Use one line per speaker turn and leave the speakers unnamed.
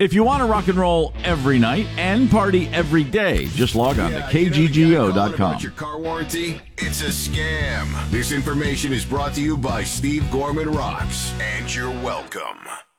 If you want to rock and roll every night and party every day, just log on to KGGO.com.
About your car warranty? It's a scam. This information is brought to you by Steve Gorman Rocks, and you're welcome.